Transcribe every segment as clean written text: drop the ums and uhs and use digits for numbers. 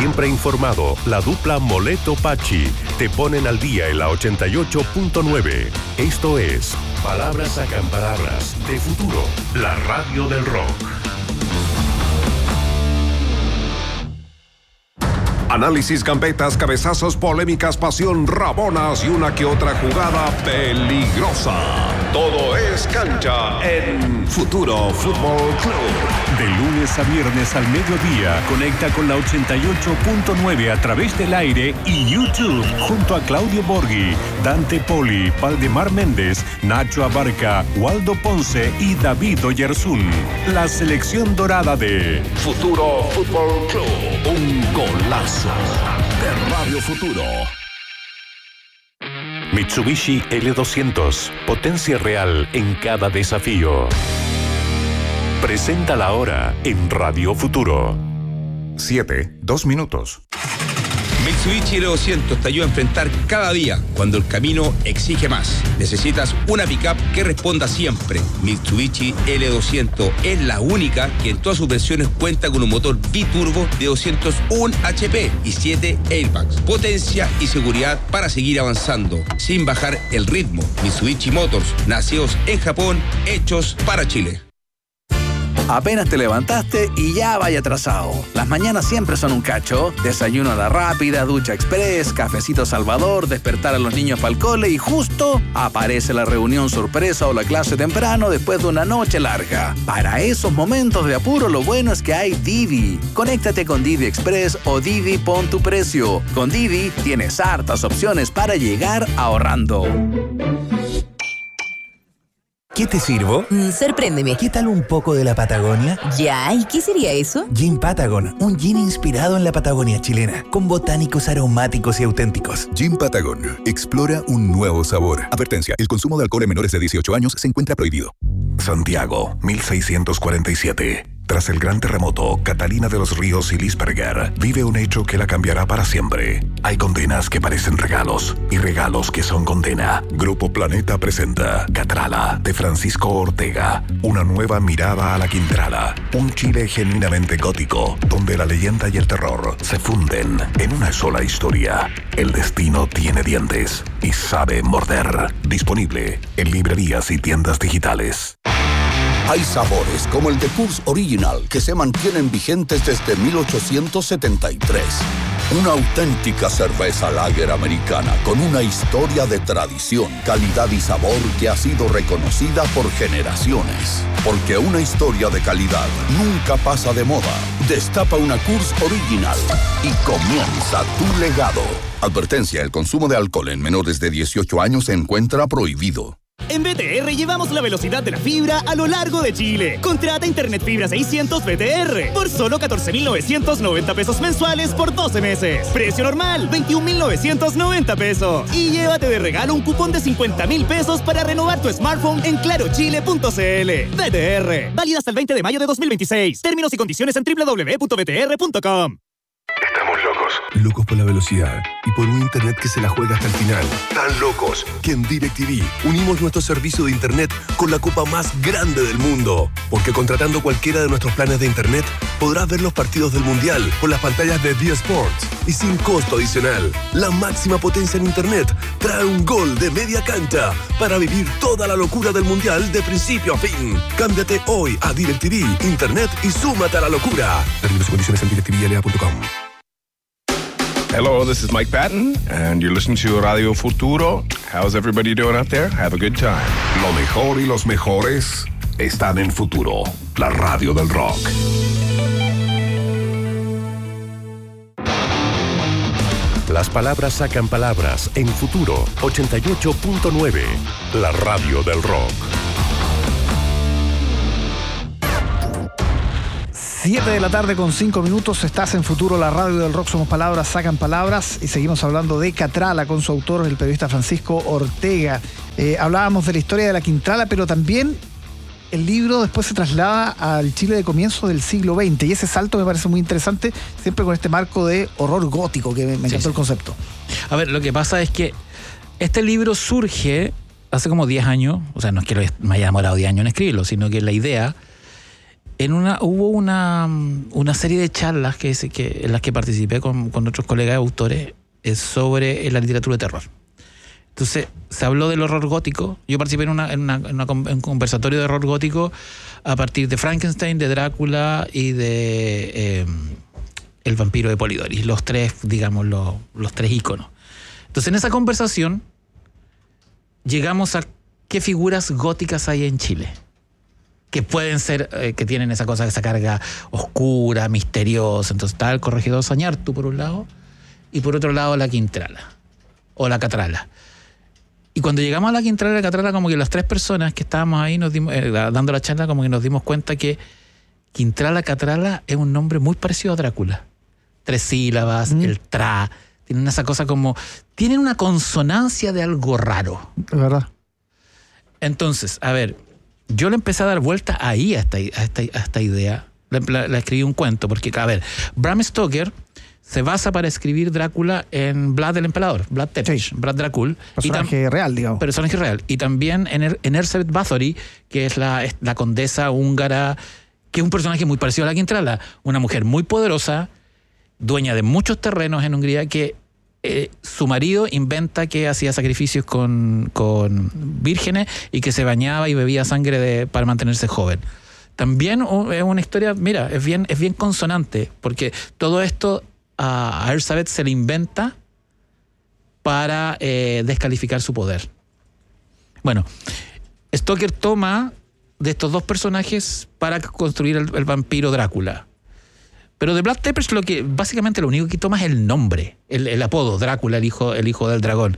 Siempre informado, la dupla Moleto-Pachi te ponen al día en la 88.9. Esto es Palabras Sacan Palabras de Futuro, la radio del rock. Análisis, gambetas, cabezazos, polémicas, pasión, rabonas y una que otra jugada peligrosa. Todo es cancha en Futuro Fútbol Club. De lunes a viernes al mediodía, conecta con la 88.9 a través del aire y YouTube, junto a Claudio Borghi, Dante Poli, Valdemar Méndez, Nacho Abarca, Waldo Ponce y David Oyarzún. La selección dorada de Futuro Fútbol Club. Un golazo de Radio Futuro. Mitsubishi L200, potencia real en cada desafío. Presenta la hora en Radio Futuro. 7:02. Mitsubishi L200 te ayuda a enfrentar cada día cuando el camino exige más. Necesitas una pickup que responda siempre. Mitsubishi L200 es la única que en todas sus versiones cuenta con un motor biturbo de 201 HP y 7 airbags. Potencia y seguridad para seguir avanzando sin bajar el ritmo. Mitsubishi Motors, nacidos en Japón, hechos para Chile. Apenas te levantaste y ya vaya atrasado. Las mañanas siempre son un cacho. Desayuno a la rápida, ducha express, cafecito Salvador, despertar a los niños para el cole y justo aparece la reunión sorpresa o la clase temprano después de una noche larga. Para esos momentos de apuro, lo bueno es que hay Didi. Conéctate con Didi Express o Didi Pon tu Precio. Con Didi tienes hartas opciones para llegar ahorrando. ¿Qué te sirvo? Sorpréndeme. ¿Qué tal un poco de la Patagonia? Ya, ¿y qué sería eso? Gin Patagon, un gin inspirado en la Patagonia chilena, con botánicos aromáticos y auténticos. Gin Patagon, explora un nuevo sabor. Advertencia, el consumo de alcohol en menores de 18 años se encuentra prohibido. Santiago, 1647. Tras el gran terremoto, Catalina de los Ríos y Lisperger vive un hecho que la cambiará para siempre. Hay condenas que parecen regalos y regalos que son condena. Grupo Planeta presenta Catrala, de Francisco Ortega. Una nueva mirada a la Quintrala. Un Chile genuinamente gótico, donde la leyenda y el terror se funden en una sola historia. El destino tiene dientes y sabe morder. Disponible en librerías y tiendas digitales. Hay sabores como el de Coors Original que se mantienen vigentes desde 1873. Una auténtica cerveza lager americana con una historia de tradición, calidad y sabor que ha sido reconocida por generaciones. Porque una historia de calidad nunca pasa de moda. Destapa una Coors Original y comienza tu legado. Advertencia, el consumo de alcohol en menores de 18 años se encuentra prohibido. En BTR llevamos la velocidad de la fibra a lo largo de Chile. Contrata Internet Fibra 600 BTR por solo 14,990 pesos mensuales por 12 meses. Precio normal, 21,990 pesos. Y llévate de regalo un cupón de 50,000 pesos para renovar tu smartphone en clarochile.cl. BTR, válida hasta el 20 de mayo de 2026. Términos y condiciones en www.btr.com. Estamos locos. Locos por la velocidad y por un internet que se la juega hasta el final. Tan locos que en DirecTV unimos nuestro servicio de internet con la copa más grande del mundo. Porque contratando cualquiera de nuestros planes de internet, podrás ver los partidos del Mundial por las pantallas de D Sports y sin costo adicional. La máxima potencia en internet trae un gol de media cancha para vivir toda la locura del Mundial de principio a fin. Cámbiate hoy a DirecTV Internet y súmate a la locura. Términos y condiciones en directvla.com. Hello, this is Mike Patton, and you're listening to Radio Futuro. How's everybody doing out there? Have a good time. Lo mejor y los mejores están en Futuro, la radio del rock. Las palabras sacan palabras en Futuro 88.9, la radio del rock. 7 de la tarde con 5 minutos, estás en Futuro, la radio del rock, somos palabras, sacan palabras, y seguimos hablando de Catrala con su autor, el periodista Francisco Ortega. Hablábamos de la historia de la Quintrala, pero también el libro después se traslada al Chile de comienzo del siglo XX, y ese salto me parece muy interesante, siempre con este marco de horror gótico, que me encantó el concepto. A ver, lo que pasa es que este libro surge hace como 10 años, o sea, no es que me haya demorado 10 años en escribirlo, sino que la idea hubo una serie de charlas en las que participé con otros colegas autores sobre la literatura de terror. Entonces, se habló del horror gótico. Yo participé en un conversatorio de horror gótico a partir de Frankenstein, de Drácula y de El vampiro de Polidori. Los tres, digamos, los tres íconos. Entonces, en esa conversación llegamos a qué figuras góticas hay en Chile. Que pueden ser, que tienen esa cosa, esa carga oscura, misteriosa. Entonces está el corregidor Sañartu por un lado y por otro lado la Quintrala o la Catrala. Y cuando llegamos a la Quintrala y la Catrala, como que las tres personas que estábamos ahí dando la charla, como que nos dimos cuenta que Quintrala Catrala es un nombre muy parecido a Drácula. 3 sílabas, el tra, tienen esa cosa como, tienen una consonancia de algo raro. Es verdad. Entonces, a ver, yo le empecé a dar vuelta ahí a esta idea. La escribí un cuento, porque, a ver, Bram Stoker se basa para escribir Drácula en Vlad el Empalador, Vlad Tepes, sí. Vlad Dracul. Personaje real, digamos. Personaje real. Y también en Erzsébet Báthory, que es la condesa húngara, que es un personaje muy parecido a la Quintrala. Una mujer muy poderosa, dueña de muchos terrenos en Hungría, que su marido inventa que hacía sacrificios con vírgenes y que se bañaba y bebía sangre para mantenerse joven. También es una historia, mira, es bien consonante, porque todo esto a Erzsébet se le inventa para descalificar su poder. Bueno, Stoker toma de estos dos personajes para construir el vampiro Drácula. Pero de Vlad Tepes básicamente lo único que toma es el nombre, el apodo, Drácula, el hijo del dragón.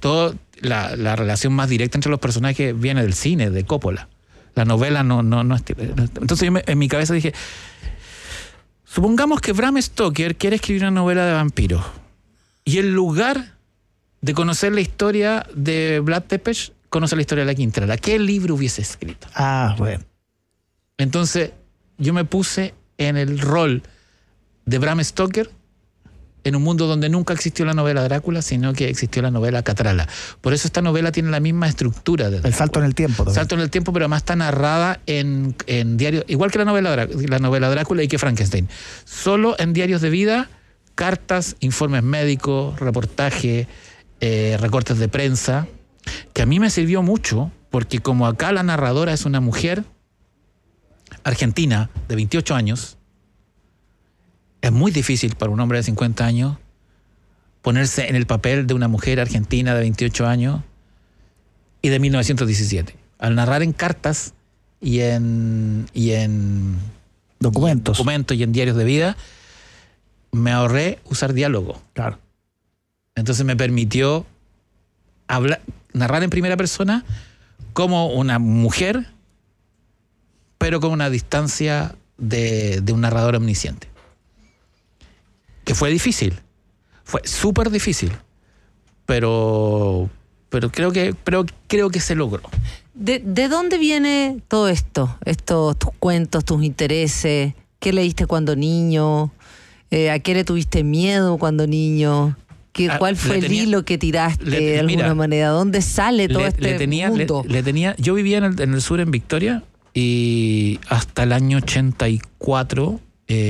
La relación más directa entre los personajes viene del cine, de Coppola. La novela no es... Entonces yo en mi cabeza dije, supongamos que Bram Stoker quiere escribir una novela de vampiros y en lugar de conocer la historia de Vlad Tepes, conoce la historia de la Quintrala. ¿Qué libro hubiese escrito? Bueno. Entonces yo me puse en el rol de Bram Stoker en un mundo donde nunca existió la novela Drácula, sino que existió la novela Catrala. Por eso esta novela tiene la misma estructura de Drácula. El salto en el tiempo también. Salto en el tiempo, pero además está narrada en diarios, igual que la novela Drácula y que Frankenstein. Solo en diarios de vida, cartas, informes médicos, reportajes, recortes de prensa, que a mí me sirvió mucho, porque como acá la narradora es una mujer argentina de 28 años, es muy difícil para un hombre de 50 años ponerse en el papel de una mujer argentina de 28 años y de 1917. Al narrar en cartas y en documentos y en diarios de vida, me ahorré usar diálogo. Claro. Entonces me permitió narrar en primera persona como una mujer, pero con una distancia de un narrador omnisciente. Que fue difícil, fue súper difícil, pero creo que se logró. ¿De dónde viene todo esto? Tus cuentos, tus intereses, ¿qué leíste cuando niño? ¿A qué le tuviste miedo cuando niño? ¿Cuál fue el hilo que tiraste de alguna manera? ¿Dónde sale todo mundo? Yo vivía en el sur, en Victoria, y hasta el año 84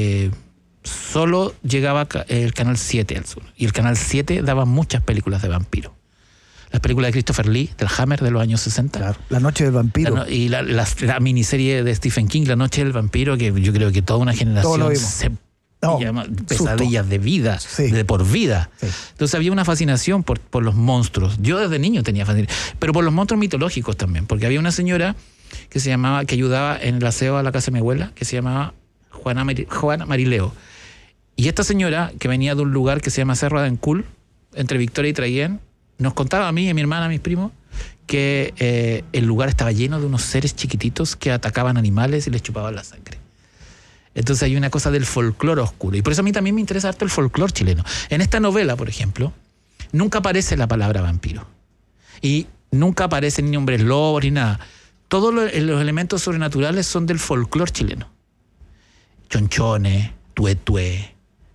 solo llegaba el Canal 7 al sur. Y el Canal 7 daba muchas películas de vampiros. Las películas de Christopher Lee, del Hammer, de los años 60. Claro, La Noche del Vampiro. Y la miniserie de Stephen King, La Noche del Vampiro, que yo creo que toda una generación se llama pesadillas de vida, de por vida. Sí. Entonces había una fascinación por los monstruos. Yo desde niño tenía fascinación, pero por los monstruos mitológicos también, porque había una señora que ayudaba en el aseo a la casa de mi abuela, que se llamaba Juana Marileo. Y esta señora, que venía de un lugar que se llama Cerro de Ancul, entre Victoria y Traiguén, nos contaba a mí y a mi hermana, a mis primos, que el lugar estaba lleno de unos seres chiquititos que atacaban animales y les chupaban la sangre. Entonces hay una cosa del folclore oscuro. Y por eso a mí también me interesa harto el folclore chileno. En esta novela, por ejemplo, nunca aparece la palabra vampiro. Y nunca aparecen ni hombres lobos ni nada. Todos los elementos sobrenaturales son del folclore chileno. Chonchones, tuetué,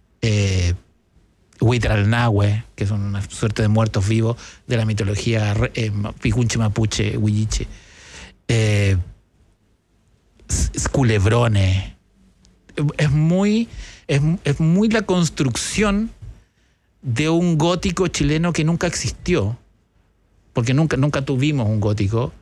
Huitralnahue, que son una suerte de muertos vivos de la mitología picunche, mapuche, huilliche. culebrones. Es muy la construcción de un gótico chileno que nunca existió, porque nunca tuvimos un gótico,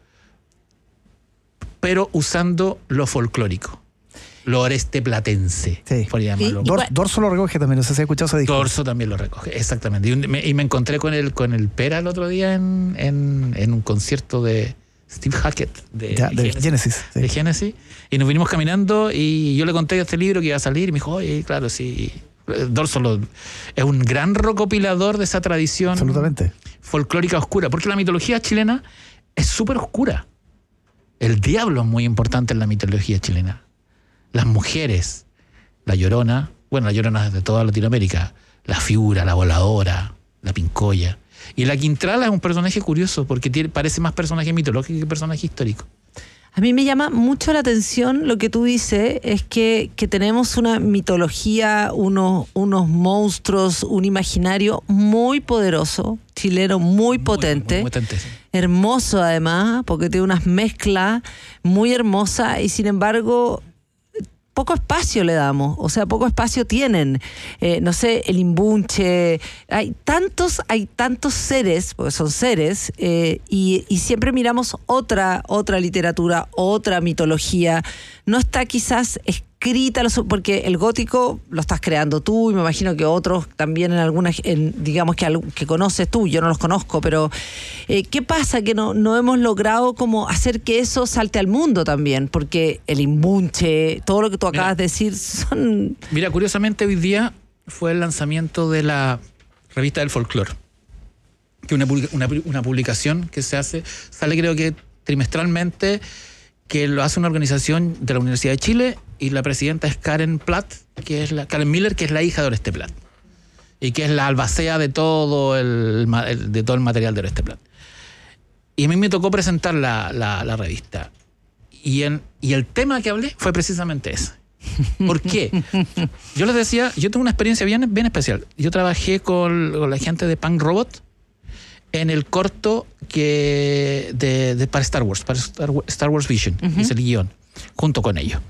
pero usando lo folclórico, lo oresteplatense, por llamarlo. Dorso lo recoge también, no sé si has escuchado ese disco. Dorso también lo recoge, exactamente. Y me encontré con el Pera el otro día en un concierto de Steve Hackett de Genesis. De Genesis. Y nos vinimos caminando y yo le conté este libro que iba a salir y me dijo, oye, claro, sí. Dorso es un gran recopilador de esa tradición folclórica oscura, porque la mitología chilena es súper oscura. El diablo es muy importante en la mitología chilena. Las mujeres, la Llorona, la Llorona es de toda Latinoamérica, la Fiura, la Voladora, la Pincoya. Y la Quintrala es un personaje curioso porque parece más personaje mitológico que personaje histórico. A mí me llama mucho la atención lo que tú dices, es que tenemos una mitología, unos monstruos, un imaginario muy poderoso, chileno muy potente. Muy potente, sí. Hermoso además, porque tiene unas mezclas muy hermosas y sin embargo poco espacio le damos, o sea, poco espacio tienen. No sé, el imbunche, hay tantos seres, porque son seres, y siempre miramos otra literatura, otra mitología. No está quizás escrita, porque el gótico lo estás creando tú, y me imagino que otros también digamos que conoces tú, yo no los conozco, pero ¿qué pasa? Que no hemos logrado como hacer que eso salte al mundo también, porque el imbunche, todo lo que tú acabas de decir son... Mira, curiosamente hoy día fue el lanzamiento de la revista del folclore, que una publicación que sale creo que trimestralmente, que lo hace una organización de la Universidad de Chile, y la presidenta es Karen Miller, que es la hija de Oreste Plat, y que es la albacea de todo el material de Oreste Plat. Y a mí me tocó presentar la revista. Y el tema que hablé fue precisamente ese. ¿Por qué? Yo les decía, yo tengo una experiencia bien especial. Yo trabajé con la gente de Punk Robot en el corto para Star Wars Vision, hice el guión, junto con ellos.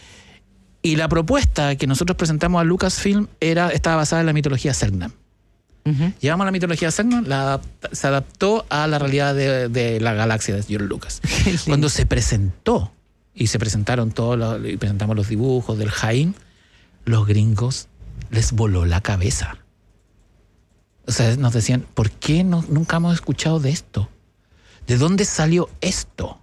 Y la propuesta que nosotros presentamos a Lucasfilm estaba basada en la mitología Selknam. Llevamos la mitología Selknam, se adaptó a la realidad de la galaxia de George Lucas. Cuando se presentó, y se presentaron y presentamos los dibujos del Jaén, los gringos les voló la cabeza. O sea, nos decían, ¿por qué nunca hemos escuchado de esto? ¿De dónde salió esto?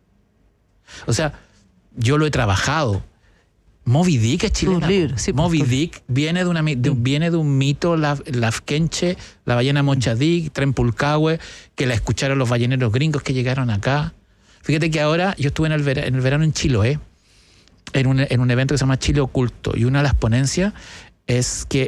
O sea, yo lo he trabajado. Moby Dick es chilena. Moby Dick viene de un mito, la Afkenche, la ballena Mochadic, Trempulcahue, que la escucharon los balleneros gringos que llegaron acá. Fíjate que ahora yo estuve en el verano en Chiloé, en un evento que se llama Chile Oculto, y una de las ponencias es que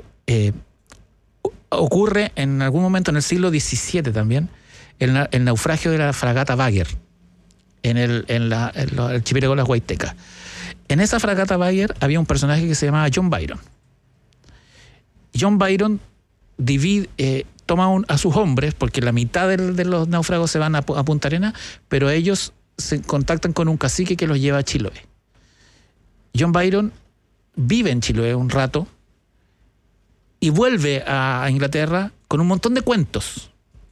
ocurre en algún momento en el siglo XVII también el naufragio de la fragata Bagger en el archipiélago de las Huaytecas. En esa fragata Bagger había un personaje que se llamaba John Byron. John Byron toma a sus hombres, porque la mitad de los náufragos se van a Punta Arenas, pero ellos se contactan con un cacique que los lleva a Chiloé. John Byron vive en Chiloé un rato y vuelve a Inglaterra con un montón de cuentos.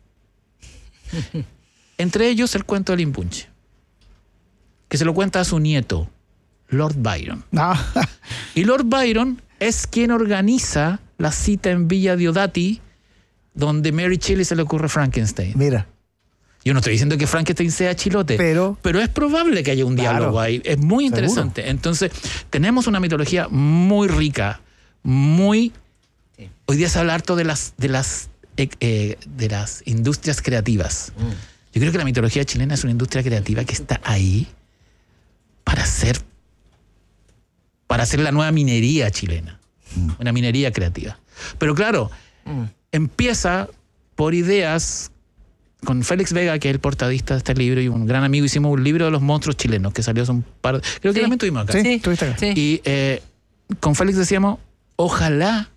Entre ellos el cuento del imbunche, que se lo cuenta a su nieto, Lord Byron. Y Lord Byron es quien organiza la cita en Villa Diodati, donde Mary Shelley se le ocurre Frankenstein. Mira. Yo no estoy diciendo que Frankenstein sea chilote, pero es probable que haya un diálogo ahí. Es muy interesante. Seguro. Entonces, tenemos una mitología muy rica, muy... Sí. Hoy día se habla harto de las industrias creativas. Yo creo que la mitología chilena es una industria creativa que está ahí para hacer la nueva minería chilena. Una minería creativa. Pero claro, empieza por ideas. Con Félix Vega, que es el portadista de este libro, y un gran amigo, hicimos un libro de los monstruos chilenos, que salió hace un par de... Creo que también estuvimos acá. Sí, estuviste acá. Y con Félix decíamos, ojalá